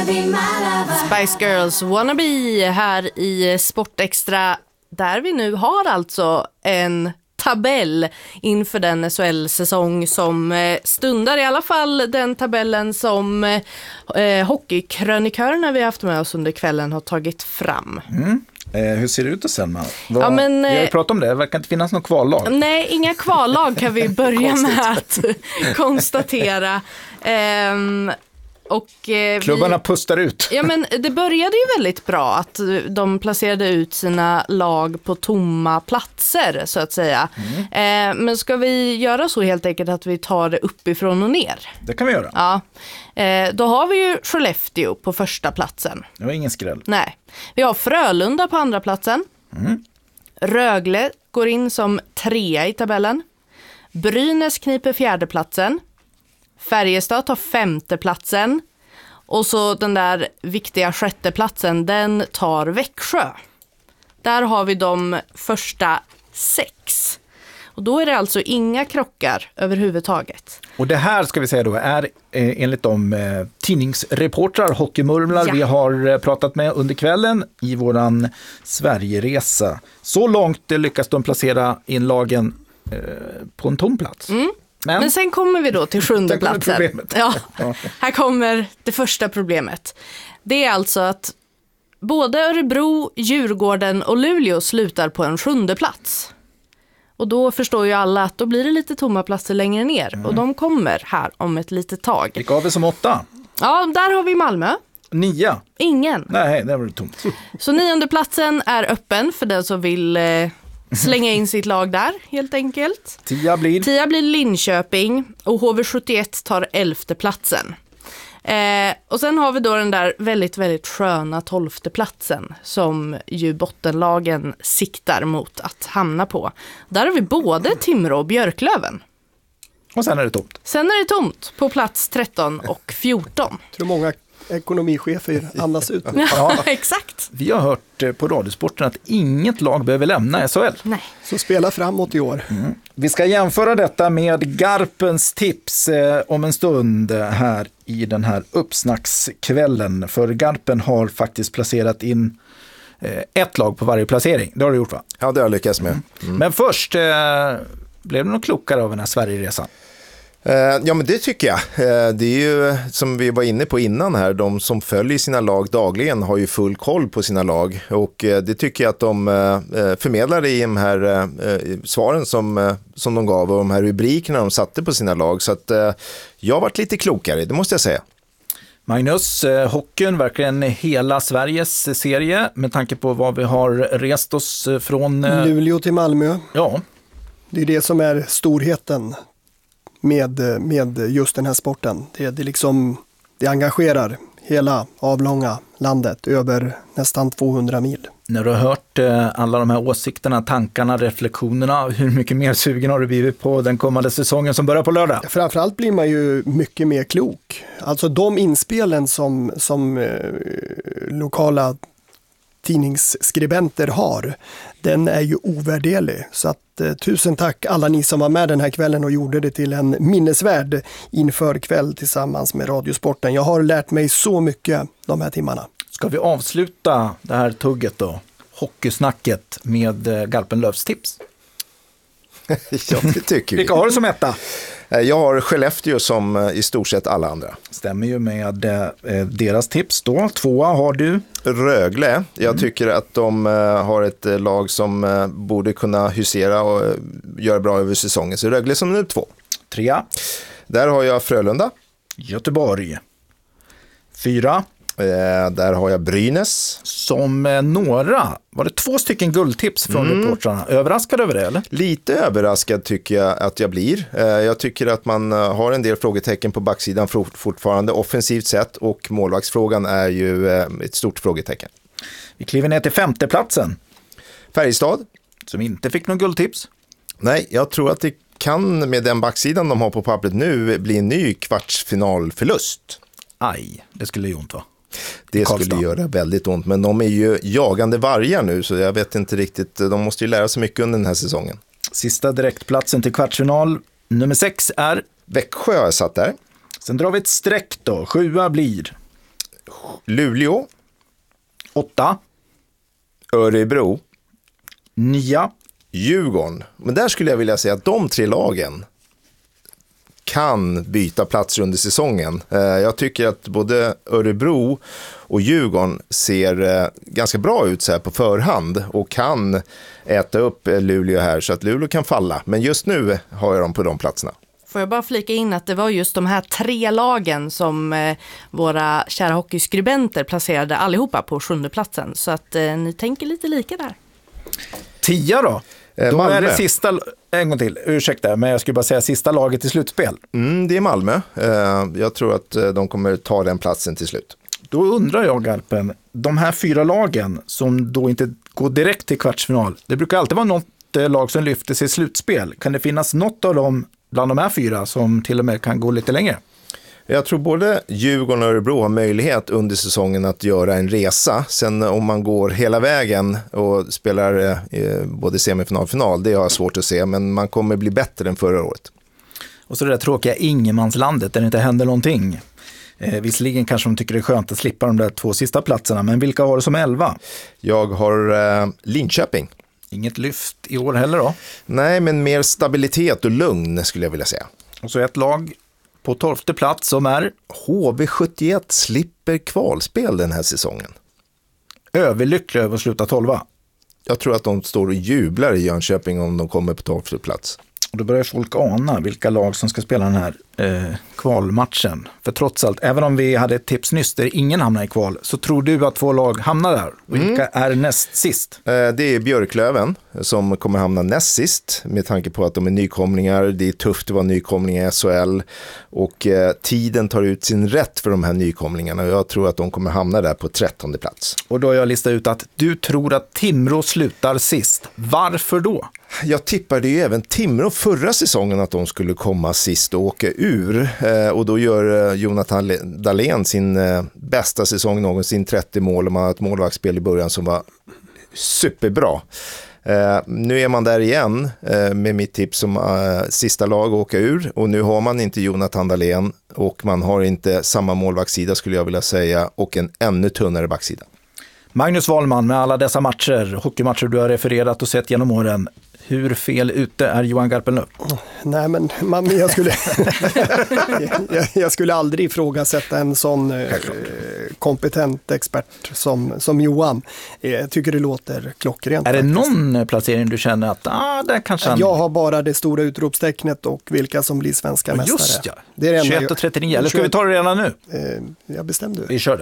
Spice Girls Wannabe här i Sportextra, där vi nu har alltså en tabell inför den SHL-säsong som stundar, i alla fall den tabellen som hockeykrönikörerna vi haft med oss under kvällen har tagit fram. Hur ser det ut sen, man? Vi har ju pratat om det verkar inte finnas någon kvallag. Nej, inga kvallag kan vi börja med att konstatera. Klubbarna pustar ut. Ja, men det började ju väldigt bra att de placerade ut sina lag på tomma platser, så att säga. Men ska vi göra så helt enkelt att vi tar det uppifrån och ner? Det kan vi göra. Ja. Då har vi ju Skellefteå på första platsen. Det var ingen skräll. Nej. Vi har Frölunda på andra platsen. Rögle går in som 3 i tabellen. Brynäs kniper 4:e platsen. Färjestad tar 5:e platsen. Och så den där viktiga 6:e platsen, den tar Växjö. Där har vi de första 6. Och då är det alltså inga krockar överhuvudtaget. Och det här ska vi säga då är enligt de tidningsreportrar, hockeymurmlar vi har pratat med under kvällen i våran Sverigeresa. Så långt lyckas de placera in lagen på en tom plats. Men sen kommer vi då till 7:e platsen. Ja. Här kommer det första problemet. Det är alltså att både Örebro, Djurgården och Luleå slutar på en 7:e plats. Och då förstår ju alla att då blir det lite tomma platser längre ner. Och de kommer här om ett litet tag. Vilka har vi som 8? Ja, där har vi Malmö. 9? Ingen. Nej, det var det tomt. Så 9:e platsen är öppen för den som vill slänga in sitt lag där, helt enkelt. 10 blir Linköping och HV71 tar 11:e platsen. Och sen har vi då den där väldigt, väldigt sköna 12:e platsen som ju bottenlagen siktar mot att hamna på. Där har vi både Timrå och Björklöven. Och sen är det tomt. Sen är det tomt på plats 13 och 14. Jag tror många ekonomichefer andas ut. Ja, exakt. Vi har hört på Radiosporten att inget lag behöver lämna SHL. Nej. Så spela framåt i år. Vi ska jämföra detta med Garpens tips om en stund här i den här uppsnackskvällen. För Garpen har faktiskt placerat in ett lag på varje placering. Det har du gjort, va? Ja, det har jag lyckats med. Men först, blev det något klokare av den här Sverigeresan? Ja, men det tycker jag. Det är ju som vi var inne på innan här, de som följer sina lag dagligen har ju full koll på sina lag, och det tycker jag att de förmedlar i de här svaren som de gav och de här rubrikerna de satte på sina lag, så att jag har varit lite klokare, det måste jag säga. Magnus, hockeyn verkligen hela Sveriges serie med tanke på vad vi har rest oss från Luleå till Malmö. Ja. Det är det som är storheten med just den här sporten. Det engagerar hela avlånga landet över nästan 200 mil. När du har hört alla de här åsikterna, tankarna, reflektionerna, hur mycket mer sugen har du blivit på den kommande säsongen som börjar på lördag? Framförallt blir man ju mycket mer klok. Alltså de inspelen som lokala tidningsskribenter har, den är ju ovärderlig. Så att tusen tack alla ni som var med den här kvällen och gjorde det till en minnesvärd inför kväll tillsammans med Radiosporten. Jag har lärt mig så mycket de här timmarna. Ska vi avsluta det här tugget då, hockeysnacket, med Garpenlövs tips? Ja, det tycker vi. Vilka har du som etta? Jag har Skellefteå som i stort sett alla andra. Stämmer ju med deras tips då. 2:a har du? Rögle. Jag tycker att de har ett lag som borde kunna husera och göra bra över säsongen. Så Rögle som nu 2. 3:a? Där har jag Frölunda. Göteborg. 4:a? Där har jag Brynäs. Som några, var det 2 stycken guldtips från reportrarna? Överraskad över det, eller? Lite överraskad tycker jag att jag blir. Jag tycker att man har en del frågetecken på backsidan fortfarande offensivt sett, och målvaktsfrågan är ju ett stort frågetecken. Vi kliver ner till 5:e platsen. Färjestad. Som inte fick någon guldtips. Nej, jag tror att det kan med den backsidan de har på pappret nu bli en ny kvartsfinalförlust. Aj, det skulle ju ont, va? Det skulle göra väldigt ont, men de är ju jagande vargar nu, så jag vet inte riktigt, de måste ju lära sig mycket under den här säsongen. Sista direktplatsen till kvartsfinal, nummer 6 är? Växjö har jag satt där. Sen drar vi ett streck då, 7:a blir? Luleå. 8. Örebro. 9. Djurgården. Men där skulle jag vilja säga att de 3 lagen kan byta plats under säsongen. Jag tycker att både Örebro och Djurgården ser ganska bra ut så här på förhand och kan äta upp Luleå här så att Luleå kan falla. Men just nu har jag dem på de platserna. Får jag bara flika in att det var just de här 3 lagen som våra kära hockeyskribenter placerade allihopa på 7:e platsen. Så att ni tänker lite lika där. 10 då? Då Malmö. är det sista, en gång till, ursäkta, men jag skulle bara säga sista laget i slutspel. Det är Malmö. Jag tror att de kommer ta den platsen till slut. Då undrar jag, Garpen, de här 4 lagen som då inte går direkt till kvartsfinal, det brukar alltid vara något lag som lyfter sig i slutspel. Kan det finnas något av dem bland de här 4 som till och med kan gå lite längre? Jag tror både Djurgården och Örebro har möjlighet under säsongen att göra en resa. Sen om man går hela vägen och spelar både semifinal och final, det har jag svårt att se, men man kommer bli bättre än förra året. Och så det där tråkiga ingenmanslandet där det inte händer någonting. Visserligen kanske de tycker det är skönt att slippa de där 2 sista platserna, men vilka har det som 11? Jag har Linköping. Inget lyft i år heller då? Nej, men mer stabilitet och lugn skulle jag vilja säga. Och så ett lag på 12:e plats som är HV71 slipper kvalspel den här säsongen. överlyckliga över att sluta 12. Jag tror att de står och jublar i Jönköping om de kommer på 12:e plats. Och då börjar folk ana vilka lag som ska spela den här kvalmatchen. För trots allt, även om vi hade ett tips nyss där ingen hamnar i kval, så tror du att 2 lag hamnar där. Vilka är näst sist? Det är Björklöven som kommer hamna näst sist med tanke på att de är nykomlingar. Det är tufft att vara nykomling i SHL och tiden tar ut sin rätt för de här nykomlingarna. Jag tror att de kommer hamna där på 13:e plats. Och då har jag listat ut att du tror att Timrå slutar sist. Varför då? Jag tippade ju även Timrå förra säsongen att de skulle komma sist och åka ur. Och då gör Jonathan Dahlén sin bästa säsong någonsin, 30 mål. Och man har ett målvaktsspel i början som var superbra. Nu är man där igen med mitt tips som sista lag att åka ur. Och nu har man inte Jonathan Dahlén och man har inte samma målvaktssida skulle jag vilja säga och en ännu tunnare backsida. Magnus Wahlman, med alla dessa hockeymatcher du har refererat och sett genom åren, hur fel ute är Johan Garpenlöv? Nej, men jag skulle aldrig ifrågasätta en sån kompetent expert som Johan. Jag tycker det låter klockrent. Är det någon placering du känner att där kanske han... Jag har bara det stora utropstecknet och vilka som blir svenska mästare. Just ja, det är 21 och 39. Eller ska vi ta det redan nu? Jag bestämde. Vi kör det.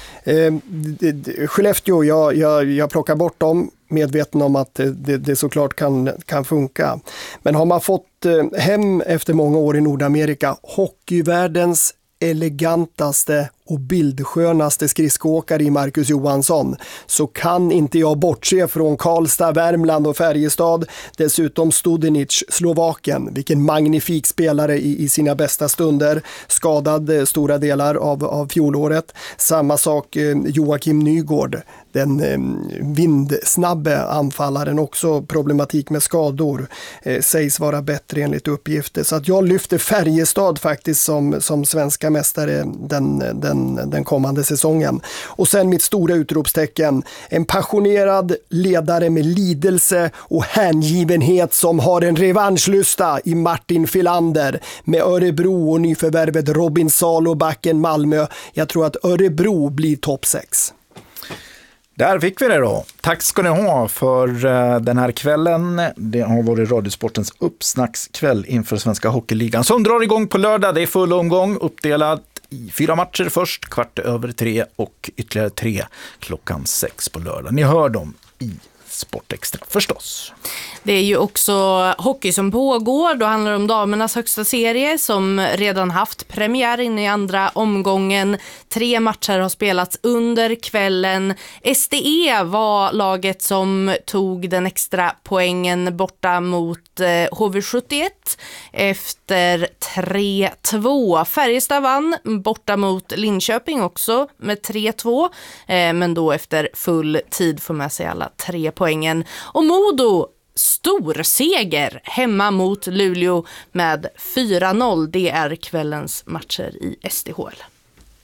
Skellefteå, jag plockar bort dem, medveten om att det såklart kan funka. Men har man fått hem efter många år i Nordamerika hockeyvärldens elegantaste och bildskönaste skridskoåkare i Marcus Johansson, så kan inte jag bortse från Karlstad, Värmland och Färjestad. Dessutom Studenic, Slovakien. Vilken magnifik spelare i sina bästa stunder. Skadad stora delar av fjolåret. Samma sak Joakim Nygård. Den vindsnabbe anfallaren, också problematik med skador, sägs vara bättre enligt uppgifter. Så att jag lyfter Färjestad faktiskt som svenska mästare den kommande säsongen. Och sen mitt stora utropstecken, en passionerad ledare med lidelse och hängivenhet som har en revanschlusta i Martin Filander med Örebro och nyförvärvet Robin Salobacken Malmö. Jag tror att Örebro blir topp 6. Där fick vi det då. Tack ska ni ha för den här kvällen. Det har varit Radiosportens uppsnackskväll inför Svenska Hockeyligan som drar igång på lördag. Det är full omgång, uppdelad i 4 matcher först, 3:15 och ytterligare 3 klockan 6 på lördag. Ni hör dem i Sportextra förstås. Det är ju också hockey som pågår. Då handlar det om damernas högsta serie som redan haft premiär in i andra omgången. 3 matcher har spelats under kvällen. SDE var laget som tog den extra poängen borta mot HV71 efter 3-2. Färjestad vann borta mot Linköping också med 3-2. Men då efter full tid får med sig alla 3 poängen. Och Modo, stor seger hemma mot Luleå med 4-0. Det är kvällens matcher i SDHL.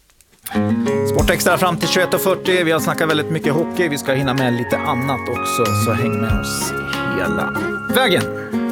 Sportextra fram till 21:40. Vi har snackat väldigt mycket hockey. Vi ska hinna med lite annat också, så häng med oss hela vägen.